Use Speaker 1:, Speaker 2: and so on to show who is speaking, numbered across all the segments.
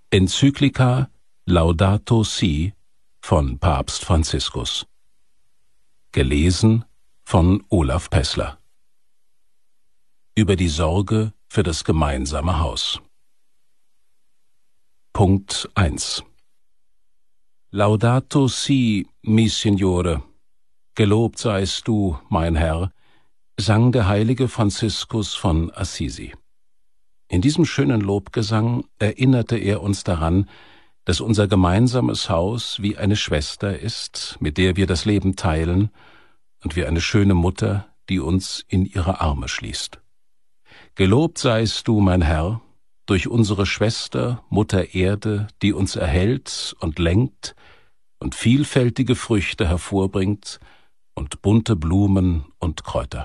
Speaker 1: Enzyklika Laudato Si von Papst Franziskus. Gelesen von Olaf Pessler. Über die Sorge für das gemeinsame Haus. Punkt 1. Laudato Si, mi Signore, gelobt seist du, mein Herr, sang der heilige Franziskus von Assisi. In diesem schönen Lobgesang erinnerte er uns daran, dass unser gemeinsames Haus wie eine Schwester ist, mit der wir das Leben teilen, und wie eine schöne Mutter, die uns in ihre Arme schließt. Gelobt seist du, mein Herr, durch unsere Schwester, Mutter Erde, die uns erhält und lenkt und vielfältige Früchte hervorbringt und bunte Blumen und Kräuter.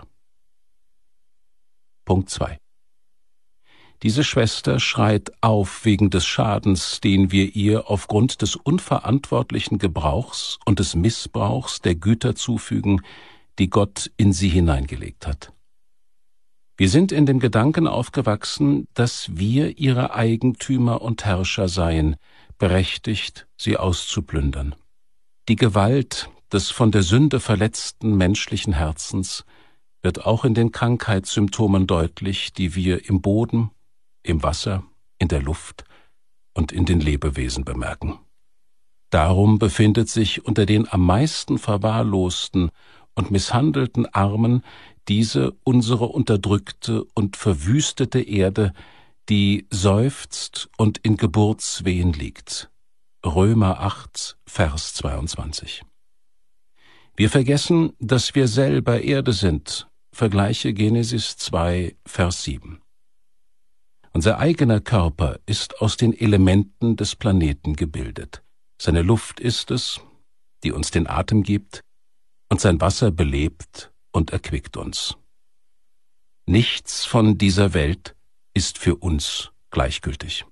Speaker 1: Punkt 2. Diese Schwester schreit auf wegen des Schadens, den wir ihr aufgrund des unverantwortlichen Gebrauchs und des Missbrauchs der Güter zufügen, die Gott in sie hineingelegt hat. Wir sind in dem Gedanken aufgewachsen, dass wir ihre Eigentümer und Herrscher seien, berechtigt, sie auszuplündern. Die Gewalt des von der Sünde verletzten menschlichen Herzens wird auch in den Krankheitssymptomen deutlich, die wir im Boden, im Wasser, in der Luft und in den Lebewesen bemerken. Darum befindet sich unter den am meisten verwahrlosten und misshandelten Armen diese unsere unterdrückte und verwüstete Erde, die seufzt und in Geburtswehen liegt. Römer 8, Vers 22. Wir vergessen, dass wir selber Erde sind. Vergleiche Genesis 2, Vers 7. Unser eigener Körper ist aus den Elementen des Planeten gebildet. Seine Luft ist es, die uns den Atem gibt, und sein Wasser belebt und erquickt uns. Nichts von dieser Welt ist für uns gleichgültig.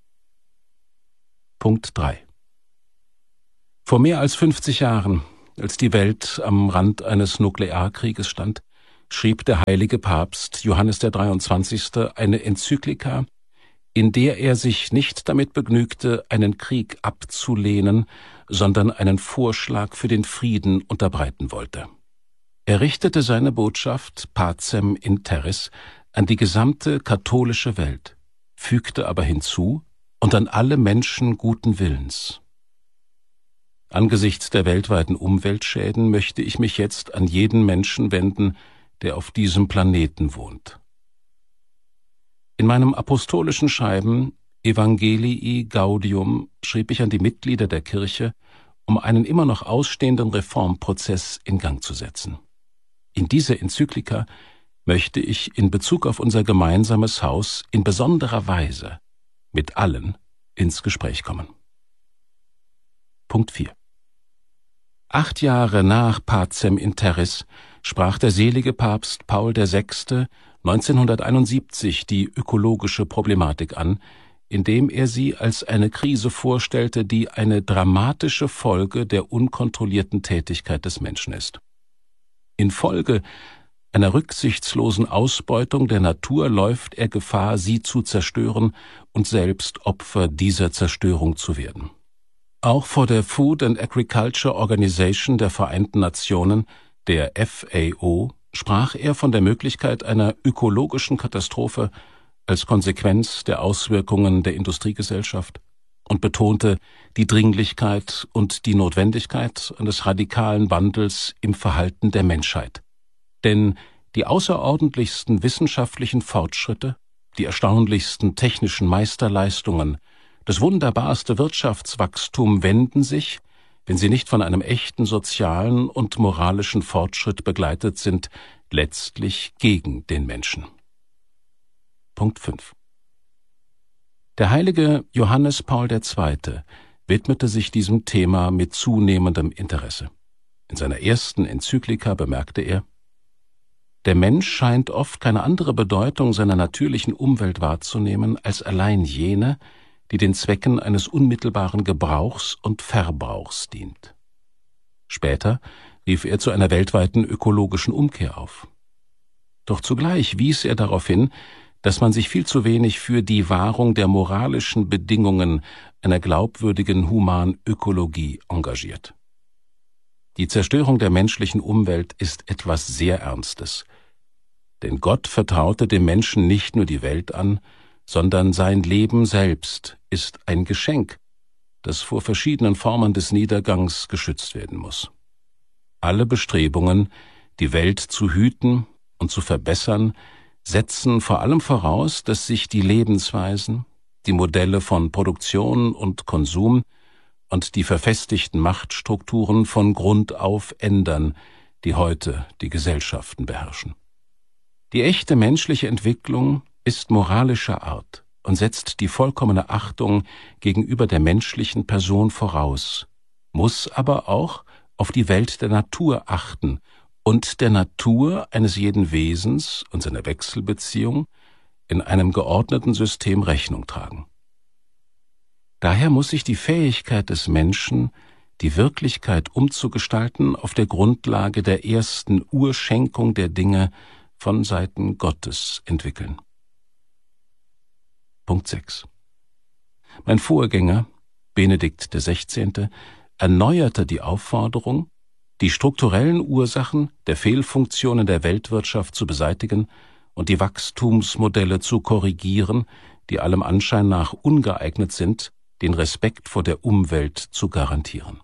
Speaker 1: Punkt 3. Vor mehr als 50 Jahren, als die Welt am Rand eines Nuklearkrieges stand, schrieb der heilige Papst Johannes der 23. eine Enzyklika, in der er sich nicht damit begnügte, einen Krieg abzulehnen, sondern einen Vorschlag für den Frieden unterbreiten wollte. Er richtete seine Botschaft Pacem in Terris an die gesamte katholische Welt, fügte aber hinzu und an alle Menschen guten Willens. Angesichts der weltweiten Umweltschäden möchte ich mich jetzt an jeden Menschen wenden, der auf diesem Planeten wohnt. In meinem apostolischen Schreiben Evangelii Gaudium schrieb ich an die Mitglieder der Kirche, um einen immer noch ausstehenden Reformprozess in Gang zu setzen. In dieser Enzyklika möchte ich in Bezug auf unser gemeinsames Haus in besonderer Weise mit allen ins Gespräch kommen. Punkt 4. 8 Jahre nach Pacem in Terris sprach der selige Papst Paul VI. 1971 die ökologische Problematik an, indem er sie als eine Krise vorstellte, die eine dramatische Folge der unkontrollierten Tätigkeit des Menschen ist. Infolge einer rücksichtslosen Ausbeutung der Natur läuft er Gefahr, sie zu zerstören und selbst Opfer dieser Zerstörung zu werden. Auch vor der Food and Agriculture Organization der Vereinten Nationen, der FAO, sprach er von der Möglichkeit einer ökologischen Katastrophe als Konsequenz der Auswirkungen der Industriegesellschaft und betonte die Dringlichkeit und die Notwendigkeit eines radikalen Wandels im Verhalten der Menschheit. Denn die außerordentlichsten wissenschaftlichen Fortschritte, die erstaunlichsten technischen Meisterleistungen, das wunderbarste Wirtschaftswachstum wenden sich, wenn sie nicht von einem echten sozialen und moralischen Fortschritt begleitet sind, letztlich gegen den Menschen. Punkt 5. Der heilige Johannes Paul II. Widmete sich diesem Thema mit zunehmendem Interesse. In seiner ersten Enzyklika bemerkte er: Der Mensch scheint oft keine andere Bedeutung seiner natürlichen Umwelt wahrzunehmen als allein jene, die den Zwecken eines unmittelbaren Gebrauchs und Verbrauchs dient. Später rief er zu einer weltweiten ökologischen Umkehr auf. Doch zugleich wies er darauf hin, dass man sich viel zu wenig für die Wahrung der moralischen Bedingungen einer glaubwürdigen Humanökologie engagiert. Die Zerstörung der menschlichen Umwelt ist etwas sehr Ernstes. Denn Gott vertraute dem Menschen nicht nur die Welt an, sondern sein Leben selbst ist ein Geschenk, das vor verschiedenen Formen des Niedergangs geschützt werden muss. Alle Bestrebungen, die Welt zu hüten und zu verbessern, setzen vor allem voraus, dass sich die Lebensweisen, die Modelle von Produktion und Konsum und die verfestigten Machtstrukturen von Grund auf ändern, die heute die Gesellschaften beherrschen. Die echte menschliche Entwicklung ist moralischer Art und setzt die vollkommene Achtung gegenüber der menschlichen Person voraus, muss aber auch auf die Welt der Natur achten und der Natur eines jeden Wesens und seiner Wechselbeziehung in einem geordneten System Rechnung tragen. Daher muss sich die Fähigkeit des Menschen, die Wirklichkeit umzugestalten, auf der Grundlage der ersten Urschenkung der Dinge von Seiten Gottes entwickeln. Punkt 6. Mein Vorgänger, Benedikt XVI., erneuerte die Aufforderung, die strukturellen Ursachen der Fehlfunktionen der Weltwirtschaft zu beseitigen und die Wachstumsmodelle zu korrigieren, die allem Anschein nach ungeeignet sind, den Respekt vor der Umwelt zu garantieren.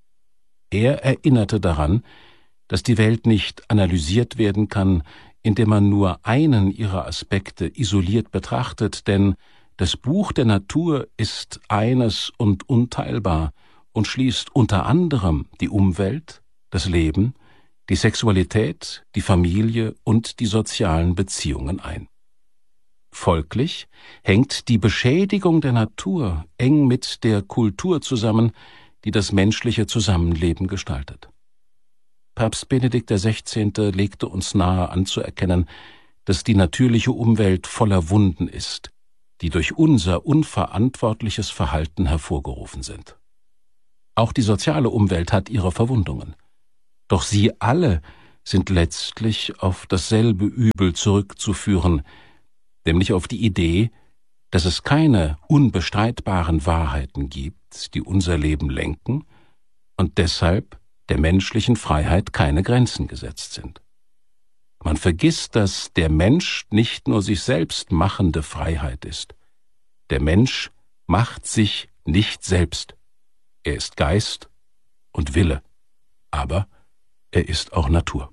Speaker 1: Er erinnerte daran, dass die Welt nicht analysiert werden kann, indem man nur einen ihrer Aspekte isoliert betrachtet, denn das Buch der Natur ist eines und unteilbar und schließt unter anderem die Umwelt, das Leben, die Sexualität, die Familie und die sozialen Beziehungen ein. Folglich hängt die Beschädigung der Natur eng mit der Kultur zusammen, die das menschliche Zusammenleben gestaltet. Papst Benedikt XVI. Legte uns nahe anzuerkennen, dass die natürliche Umwelt voller Wunden ist, die durch unser unverantwortliches Verhalten hervorgerufen sind. Auch die soziale Umwelt hat ihre Verwundungen. Doch sie alle sind letztlich auf dasselbe Übel zurückzuführen, nämlich auf die Idee, dass es keine unbestreitbaren Wahrheiten gibt, die unser Leben lenken und deshalb der menschlichen Freiheit keine Grenzen gesetzt sind. Man vergisst, dass der Mensch nicht nur sich selbst machende Freiheit ist. Der Mensch macht sich nicht selbst. Er ist Geist und Wille, aber er ist auch Natur.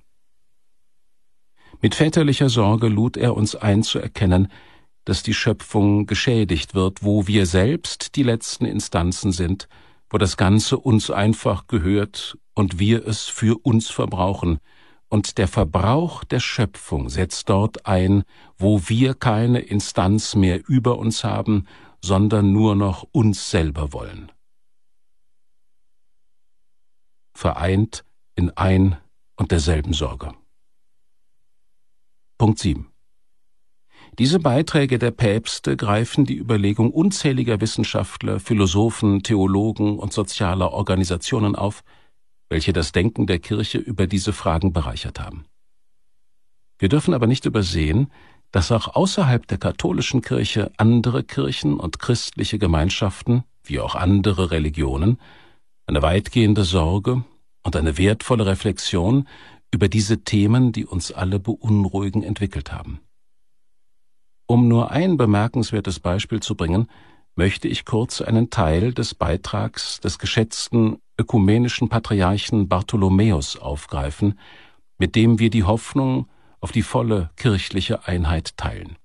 Speaker 1: Mit väterlicher Sorge lud er uns ein zu erkennen, dass die Schöpfung geschädigt wird, wo wir selbst die letzten Instanzen sind, wo das Ganze uns einfach gehört und wir es für uns verbrauchen. Und der Verbrauch der Schöpfung setzt dort ein, wo wir keine Instanz mehr über uns haben, sondern nur noch uns selber wollen. Vereint in ein und derselben Sorge. Punkt 7. Diese Beiträge der Päpste greifen die Überlegung unzähliger Wissenschaftler, Philosophen, Theologen und sozialer Organisationen auf, welche das Denken der Kirche über diese Fragen bereichert haben. Wir dürfen aber nicht übersehen, dass auch außerhalb der katholischen Kirche andere Kirchen und christliche Gemeinschaften, wie auch andere Religionen, eine weitgehende Sorge und eine wertvolle Reflexion über diese Themen, die uns alle beunruhigen, entwickelt haben. Um nur ein bemerkenswertes Beispiel zu bringen, möchte ich kurz einen Teil des Beitrags des geschätzten ökumenischen Patriarchen Bartholomäus aufgreifen, mit dem wir die Hoffnung auf die volle kirchliche Einheit teilen.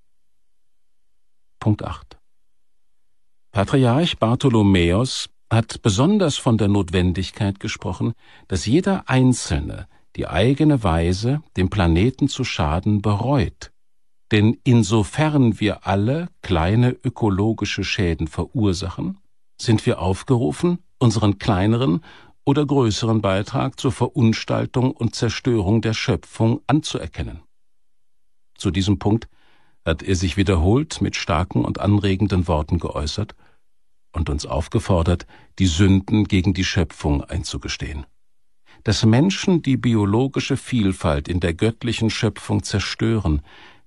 Speaker 1: Punkt 8. Patriarch Bartholomäus hat besonders von der Notwendigkeit gesprochen, dass jeder Einzelne die eigene Weise, dem Planeten zu schaden, bereut. Denn insofern wir alle kleine ökologische Schäden verursachen, sind wir aufgerufen, unseren kleineren oder größeren Beitrag zur Verunstaltung und Zerstörung der Schöpfung anzuerkennen. Zu diesem Punkt hat er sich wiederholt mit starken und anregenden Worten geäußert und uns aufgefordert, die Sünden gegen die Schöpfung einzugestehen. Dass Menschen die biologische Vielfalt in der göttlichen Schöpfung zerstören,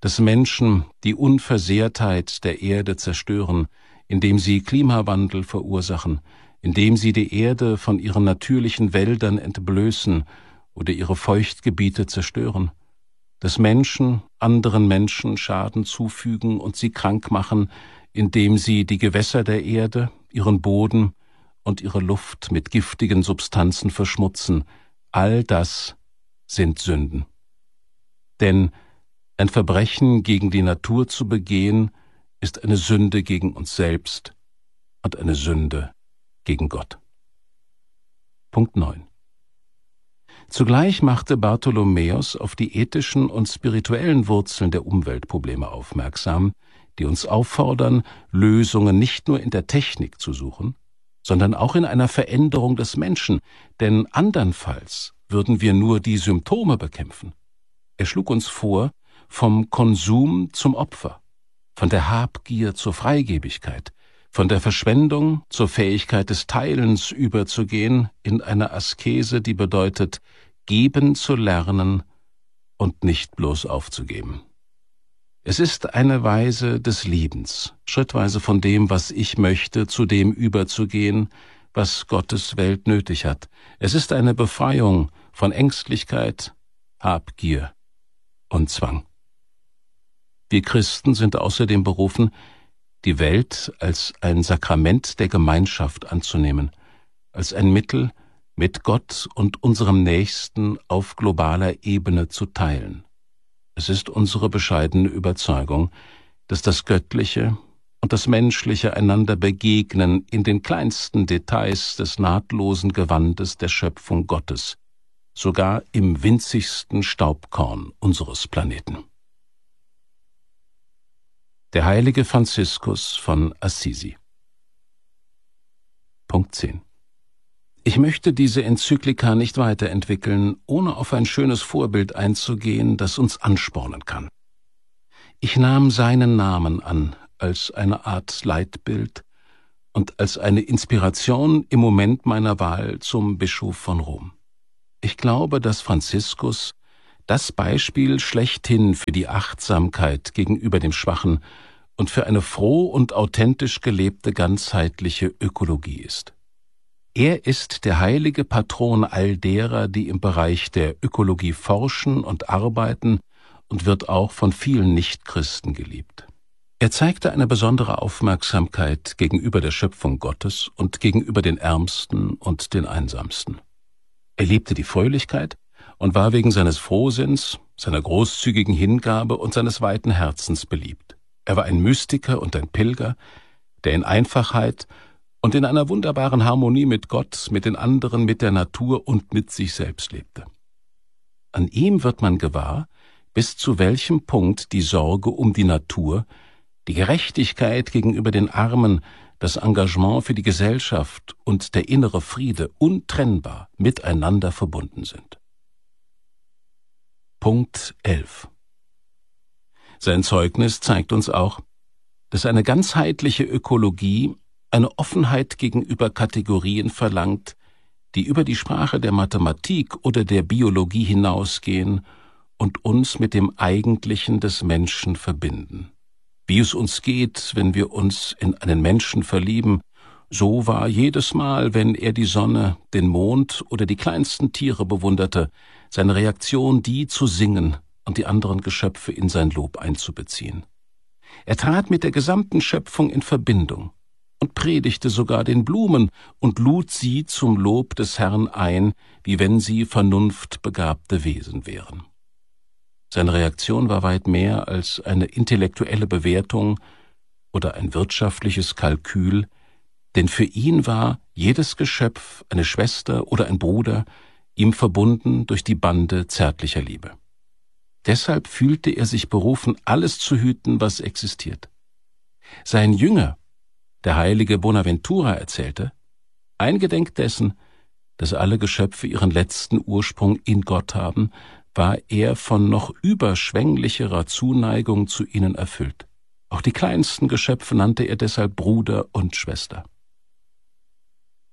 Speaker 1: dass Menschen die Unversehrtheit der Erde zerstören, indem sie Klimawandel verursachen, indem sie die Erde von ihren natürlichen Wäldern entblößen oder ihre Feuchtgebiete zerstören, dass Menschen anderen Menschen Schaden zufügen und sie krank machen, indem sie die Gewässer der Erde, ihren Boden und ihre Luft mit giftigen Substanzen verschmutzen. All das sind Sünden. Denn ein Verbrechen gegen die Natur zu begehen, ist eine Sünde gegen uns selbst und eine Sünde gegen Gott. Punkt 9. Zugleich machte Bartholomäus auf die ethischen und spirituellen Wurzeln der Umweltprobleme aufmerksam, die uns auffordern, Lösungen nicht nur in der Technik zu suchen, sondern auch in einer Veränderung des Menschen, denn andernfalls würden wir nur die Symptome bekämpfen. Er schlug uns vor, vom Konsum zum Opfer, von der Habgier zur Freigebigkeit, von der Verschwendung zur Fähigkeit des Teilens überzugehen in eine Askese, die bedeutet, geben zu lernen und nicht bloß aufzugeben. Es ist eine Weise des Liebens, schrittweise von dem, was ich möchte, zu dem überzugehen, was Gottes Welt nötig hat. Es ist eine Befreiung von Ängstlichkeit, Habgier und Zwang. Wir Christen sind außerdem berufen, die Welt als ein Sakrament der Gemeinschaft anzunehmen, als ein Mittel, mit Gott und unserem Nächsten auf globaler Ebene zu teilen. Es ist unsere bescheidene Überzeugung, dass das Göttliche und das Menschliche einander begegnen in den kleinsten Details des nahtlosen Gewandes der Schöpfung Gottes, sogar im winzigsten Staubkorn unseres Planeten. Der heilige Franziskus von Assisi. Punkt 10. Ich möchte diese Enzyklika nicht weiterentwickeln, ohne auf ein schönes Vorbild einzugehen, das uns anspornen kann. Ich nahm seinen Namen an als eine Art Leitbild und als eine Inspiration im Moment meiner Wahl zum Bischof von Rom. Ich glaube, dass Franziskus das Beispiel schlechthin für die Achtsamkeit gegenüber dem Schwachen und für eine froh und authentisch gelebte ganzheitliche Ökologie ist. Er ist der heilige Patron all derer, die im Bereich der Ökologie forschen und arbeiten und wird auch von vielen Nichtchristen geliebt. Er zeigte eine besondere Aufmerksamkeit gegenüber der Schöpfung Gottes und gegenüber den Ärmsten und den Einsamsten. Er liebte die Fröhlichkeit und war wegen seines Frohsinns, seiner großzügigen Hingabe und seines weiten Herzens beliebt. Er war ein Mystiker und ein Pilger, der in Einfachheit und in einer wunderbaren Harmonie mit Gott, mit den anderen, mit der Natur und mit sich selbst lebte. An ihm wird man gewahr, bis zu welchem Punkt die Sorge um die Natur, die Gerechtigkeit gegenüber den Armen, das Engagement für die Gesellschaft und der innere Friede untrennbar miteinander verbunden sind. Punkt 11. Sein Zeugnis zeigt uns auch, dass eine ganzheitliche Ökologie eine Offenheit gegenüber Kategorien verlangt, die über die Sprache der Mathematik oder der Biologie hinausgehen und uns mit dem Eigentlichen des Menschen verbinden. Wie es uns geht, wenn wir uns in einen Menschen verlieben, so war jedes Mal, wenn er die Sonne, den Mond oder die kleinsten Tiere bewunderte, seine Reaktion die zu singen und die anderen Geschöpfe in sein Lob einzubeziehen. Er trat mit der gesamten Schöpfung in Verbindung und predigte sogar den Blumen und lud sie zum Lob des Herrn ein, wie wenn sie vernunftbegabte Wesen wären. Seine Reaktion war weit mehr als eine intellektuelle Bewertung oder ein wirtschaftliches Kalkül, denn für ihn war jedes Geschöpf eine Schwester oder ein Bruder, ihm verbunden durch die Bande zärtlicher Liebe. Deshalb fühlte er sich berufen, alles zu hüten, was existiert. Sein Jünger, der heilige Bonaventura, erzählte, eingedenk dessen, dass alle Geschöpfe ihren letzten Ursprung in Gott haben, war er von noch überschwänglicherer Zuneigung zu ihnen erfüllt. Auch die kleinsten Geschöpfe nannte er deshalb Bruder und Schwester.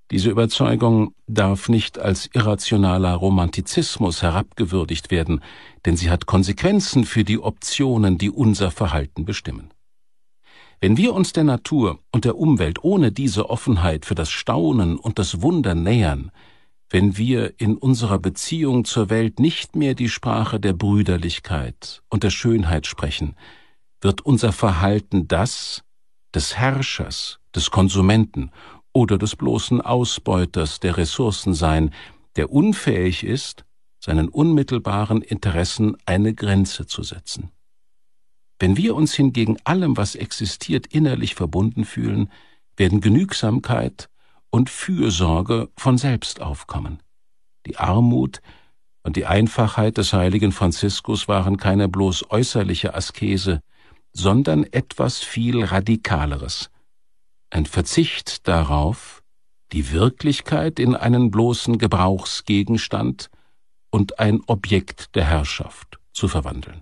Speaker 1: Diese Überzeugung darf nicht als irrationaler Romantizismus herabgewürdigt werden, denn sie hat Konsequenzen für die Optionen, die unser Verhalten bestimmen. Wenn wir uns der Natur und der Umwelt ohne diese Offenheit für das Staunen und das Wunder nähern, wenn wir in unserer Beziehung zur Welt nicht mehr die Sprache der Brüderlichkeit und der Schönheit sprechen, wird unser Verhalten das des Herrschers, des Konsumenten oder des bloßen Ausbeuters der Ressourcen sein, der unfähig ist, seinen unmittelbaren Interessen eine Grenze zu setzen. Wenn wir uns hingegen allem, was existiert, innerlich verbunden fühlen, werden Genügsamkeit und Fürsorge von selbst aufkommen. Die Armut und die Einfachheit des heiligen Franziskus waren keine bloß äußerliche Askese, sondern etwas viel Radikaleres. Ein Verzicht darauf, die Wirklichkeit in einen bloßen Gebrauchsgegenstand und ein Objekt der Herrschaft zu verwandeln.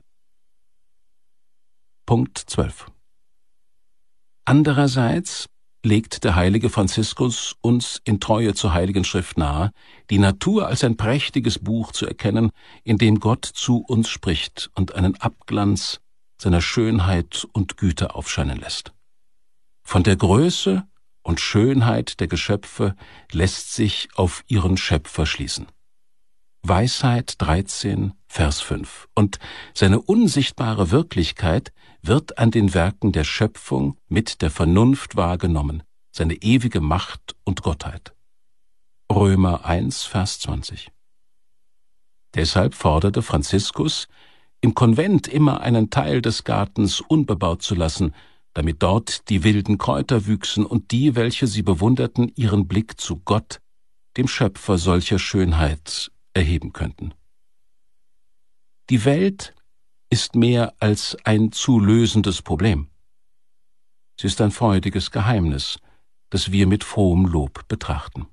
Speaker 1: Punkt 12. Andererseits legt der heilige Franziskus uns in Treue zur Heiligen Schrift nahe, die Natur als ein prächtiges Buch zu erkennen, in dem Gott zu uns spricht und einen Abglanz seiner Schönheit und Güte aufscheinen lässt. Von der Größe und Schönheit der Geschöpfe lässt sich auf ihren Schöpfer schließen. Weisheit 13, Vers 5. Und seine unsichtbare Wirklichkeit wird an den Werken der Schöpfung mit der Vernunft wahrgenommen, seine ewige Macht und Gottheit. Römer 1, Vers 20. Deshalb forderte Franziskus, im Konvent immer einen Teil des Gartens unbebaut zu lassen, damit dort die wilden Kräuter wüchsen und die, welche sie bewunderten, ihren Blick zu Gott, dem Schöpfer solcher Schönheit, erheben könnten. Die Welt ist mehr als ein zu lösendes Problem. Sie ist ein freudiges Geheimnis, das wir mit frohem Lob betrachten.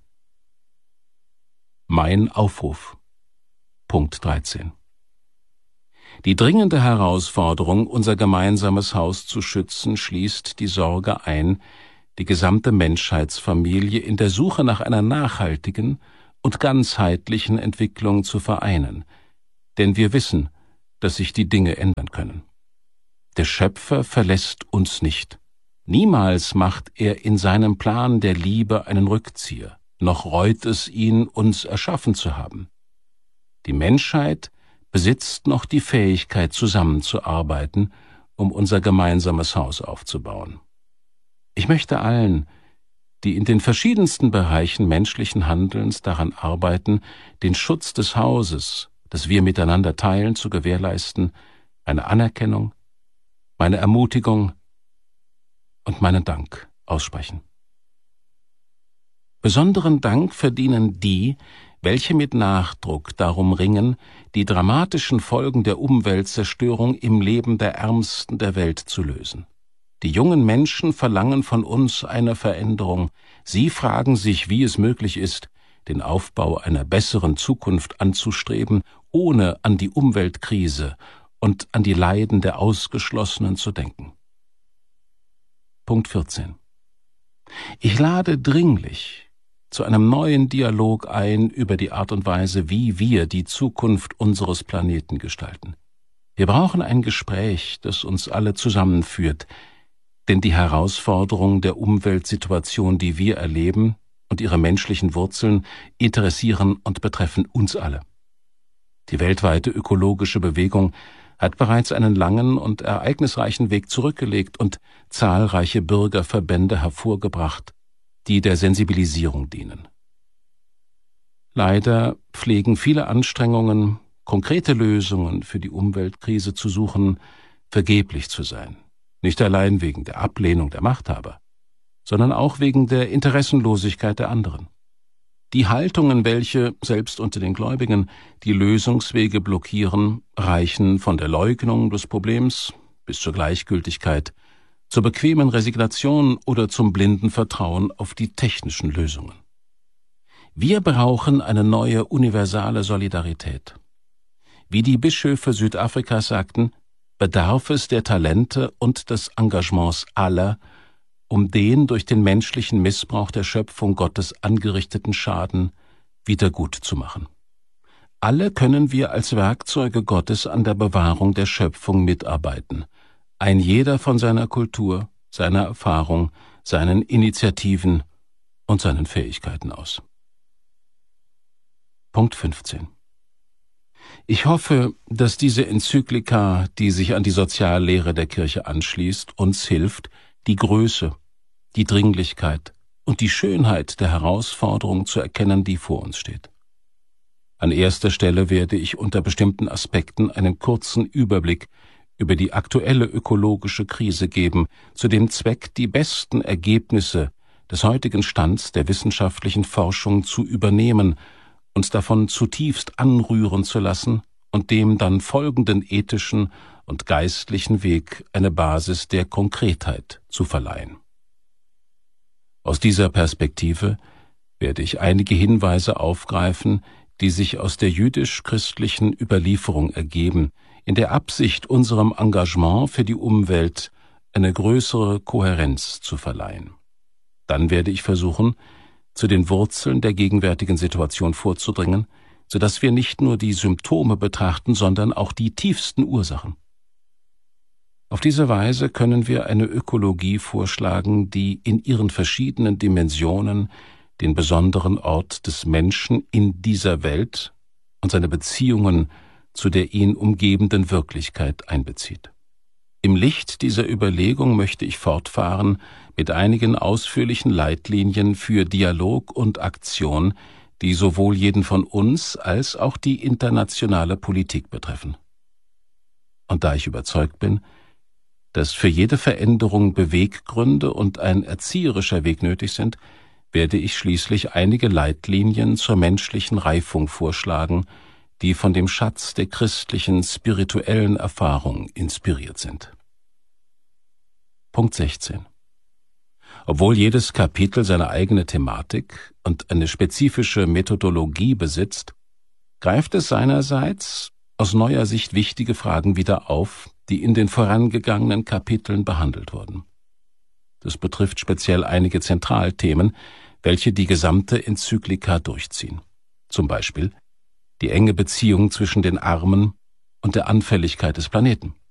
Speaker 1: Mein Aufruf. Punkt 13. Die dringende Herausforderung, unser gemeinsames Haus zu schützen, schließt die Sorge ein, die gesamte Menschheitsfamilie in der Suche nach einer nachhaltigen und ganzheitlichen Entwicklung zu vereinen, denn wir wissen, dass sich die Dinge ändern können. Der Schöpfer verlässt uns nicht. Niemals macht er in seinem Plan der Liebe einen Rückzieher, noch reut es ihn, uns erschaffen zu haben. Die Menschheit besitzt noch die Fähigkeit, zusammenzuarbeiten, um unser gemeinsames Haus aufzubauen. Ich möchte allen, die in den verschiedensten Bereichen menschlichen Handelns daran arbeiten, den Schutz des Hauses, das wir miteinander teilen, zu gewährleisten, meine Anerkennung, meine Ermutigung und meinen Dank aussprechen. Besonderen Dank verdienen die, welche mit Nachdruck darum ringen, die dramatischen Folgen der Umweltzerstörung im Leben der Ärmsten der Welt zu lösen. Die jungen Menschen verlangen von uns eine Veränderung. Sie fragen sich, wie es möglich ist, den Aufbau einer besseren Zukunft anzustreben, ohne an die Umweltkrise und an die Leiden der Ausgeschlossenen zu denken. Punkt 14. Ich lade dringlich zu einem neuen Dialog ein über die Art und Weise, wie wir die Zukunft unseres Planeten gestalten. Wir brauchen ein Gespräch, das uns alle zusammenführt, denn die Herausforderungen der Umweltsituation, die wir erleben, und ihre menschlichen Wurzeln interessieren und betreffen uns alle. Die weltweite ökologische Bewegung hat bereits einen langen und ereignisreichen Weg zurückgelegt und zahlreiche Bürgerverbände hervorgebracht, die der Sensibilisierung dienen. Leider pflegen viele Anstrengungen, konkrete Lösungen für die Umweltkrise zu suchen, vergeblich zu sein. Nicht allein wegen der Ablehnung der Machthaber, sondern auch wegen der Interessenlosigkeit der anderen. Die Haltungen, welche, selbst unter den Gläubigen, die Lösungswege blockieren, reichen von der Leugnung des Problems bis zur Gleichgültigkeit, zur bequemen Resignation oder zum blinden Vertrauen auf die technischen Lösungen. Wir brauchen eine neue universale Solidarität. Wie die Bischöfe Südafrikas sagten, bedarf es der Talente und des Engagements aller, um den durch den menschlichen Missbrauch der Schöpfung Gottes angerichteten Schaden wieder gut zu machen. Alle können wir als Werkzeuge Gottes an der Bewahrung der Schöpfung mitarbeiten, ein jeder von seiner Kultur, seiner Erfahrung, seinen Initiativen und seinen Fähigkeiten aus. Punkt 15. Ich hoffe, dass diese Enzyklika, die sich an die Soziallehre der Kirche anschließt, uns hilft, die Größe, die Dringlichkeit und die Schönheit der Herausforderung zu erkennen, die vor uns steht. An erster Stelle werde ich unter bestimmten Aspekten einen kurzen Überblick über die aktuelle ökologische Krise geben, zu dem Zweck, die besten Ergebnisse des heutigen Stands der wissenschaftlichen Forschung zu übernehmen, uns davon zutiefst anrühren zu lassen und dem dann folgenden ethischen und geistlichen Weg eine Basis der Konkretheit zu verleihen. Aus dieser Perspektive werde ich einige Hinweise aufgreifen, die sich aus der jüdisch-christlichen Überlieferung ergeben, in der Absicht, unserem Engagement für die Umwelt eine größere Kohärenz zu verleihen. Dann werde ich versuchen, zu den Wurzeln der gegenwärtigen Situation vorzudringen, sodass wir nicht nur die Symptome betrachten, sondern auch die tiefsten Ursachen. Auf diese Weise können wir eine Ökologie vorschlagen, die in ihren verschiedenen Dimensionen den besonderen Ort des Menschen in dieser Welt und seine Beziehungen zu der ihn umgebenden Wirklichkeit einbezieht. Im Licht dieser Überlegung möchte ich fortfahren mit einigen ausführlichen Leitlinien für Dialog und Aktion, die sowohl jeden von uns als auch die internationale Politik betreffen. Und da ich überzeugt bin, dass für jede Veränderung Beweggründe und ein erzieherischer Weg nötig sind, werde ich schließlich einige Leitlinien zur menschlichen Reifung vorschlagen, die von dem Schatz der christlichen spirituellen Erfahrung inspiriert sind. Punkt 16. Obwohl jedes Kapitel seine eigene Thematik und eine spezifische Methodologie besitzt, greift es seinerseits aus neuer Sicht wichtige Fragen wieder auf, die in den vorangegangenen Kapiteln behandelt wurden. Das betrifft speziell einige Zentralthemen, welche die gesamte Enzyklika durchziehen. Zum Beispiel die enge Beziehung zwischen den Armen und der Anfälligkeit des Planeten.